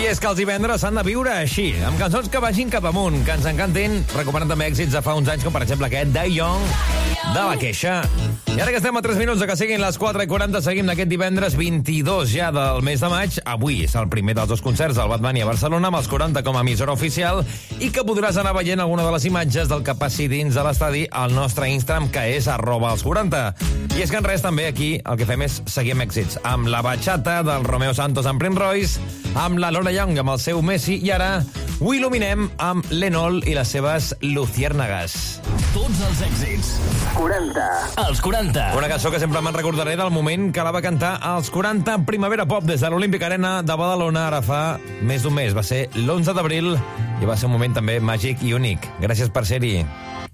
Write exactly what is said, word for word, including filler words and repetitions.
és que els divendres s'han de viure així, amb cançons que vagin cap amunt, que ens encantin, recuperant també èxits de fa uns anys, com per exemple aquest Die Young, de La Queixa. I ara que estem a tres minuts de que siguin les quatre i quaranta, seguim aquest divendres vint-i-dos ja del mes de maig. Avui és el primer dels dos concerts del Batmania a Barcelona, amb els quaranta com a emissora oficial, i que podràs anar veient alguna de les imatges del que passi dins de l'estadi al nostre Instagram, que és arroba els quaranta. I és que en res, també aquí el que fem és seguir amb èxits, amb la bachata del Romeo Santos amb Prince Royce, amb la Lola Young amb el seu Messi, i ara ho il·luminem amb l'Enol i les seves Luciérnagas. Tots els èxits. quaranta. Els quaranta. Una cançó que sempre me'n recordaré del moment que la va cantar als quaranta Primavera Pop des de l'Olímpic Arena de Badalona, ara fa més d'un mes. Va ser l'onze d'abril i va ser un moment també màgic i únic. Gràcies per ser-hi.